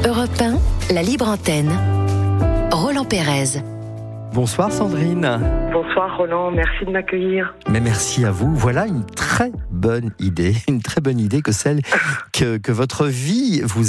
Europe 1, la libre antenne. Roland Pérez. Bonsoir Sandrine. Bonsoir Roland, merci de m'accueillir. Mais merci à vous. Voilà une très bonne idée que celle que votre vie vous